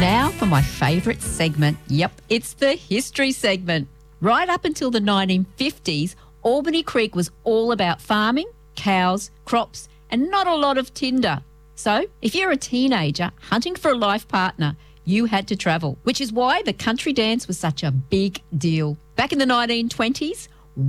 Now for my favourite segment. Yep, it's the history segment. Right up until the 1950s, Albany Creek was all about farming, cows, crops, and not a lot of tinder. So, if you're a teenager hunting for a life partner, you had to travel, which is why the country dance was such a big deal. Back in the 1920s,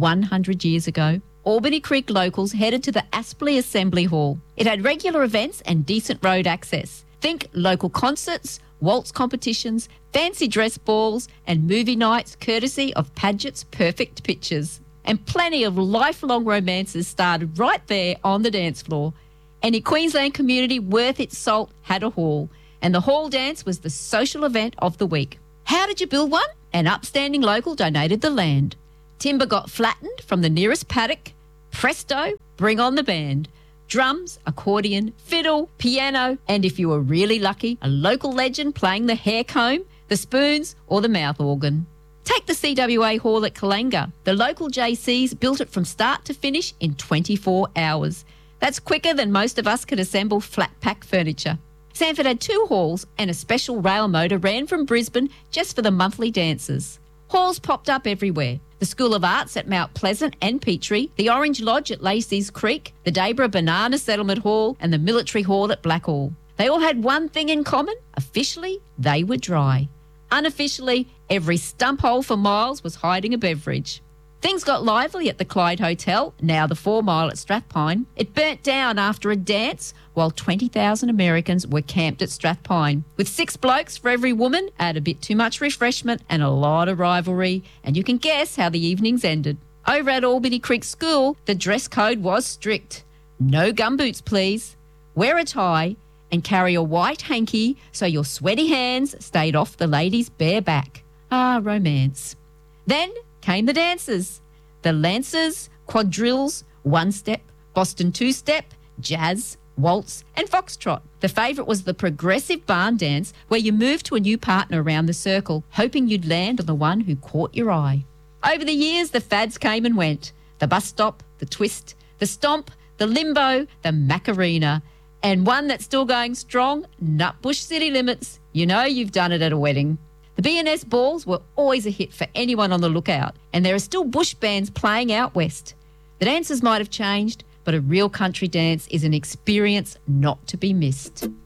100 years ago, Albany Creek locals headed to the Aspley Assembly Hall. It had regular events and decent road access. Think local concerts, waltz competitions, fancy dress balls, and movie nights courtesy of Paget's Perfect Pictures. And plenty of lifelong romances started right there on the dance floor. Any Queensland community worth its salt had a hall, and the hall dance was the social event of the week. How did you build one? An upstanding local donated the land. Timber got flattened from the nearest paddock. Presto, bring on the band. Drums, accordion, fiddle, piano, and if you were really lucky, a local legend playing the hair comb, the spoons, or the mouth organ. Take the CWA Hall at Kalanga. The local JCs built it from start to finish in 24 hours. That's quicker than most of us could assemble flat-pack furniture. Sanford had 2 halls, and a special rail motor ran from Brisbane just for the monthly dances. Halls popped up everywhere. The School of Arts at Mount Pleasant and Petrie, the Orange Lodge at Lacey's Creek, the Daybra Banana Settlement Hall, and the Military Hall at Blackall. They all had one thing in common. Officially, they were dry. Unofficially, every stump hole for miles was hiding a beverage. Things got lively at the Clyde Hotel, now the 4 Mile at Strathpine. It burnt down after a dance while 20,000 Americans were camped at Strathpine. With 6 blokes for every woman, add a bit too much refreshment and a lot of rivalry, and you can guess how the evenings ended. Over at Albany Creek School, the dress code was strict. No gumboots, please. Wear a tie and carry a white hanky so your sweaty hands stayed off the lady's bare back. Ah, romance. Then came the dances. The Lancers, quadrilles, one-step, Boston two-step, jazz, waltz and foxtrot. The favourite was the progressive barn dance, where you moved to a new partner around the circle, hoping you'd land on the one who caught your eye. Over the years, the fads came and went. The bus stop, the twist, the stomp, the limbo, the Macarena, and one that's still going strong, Nutbush City Limits. You know you've done it at a wedding. The B&S balls were always a hit for anyone on the lookout, and there are still bush bands playing out west. The dances might have changed, but a real country dance is an experience not to be missed.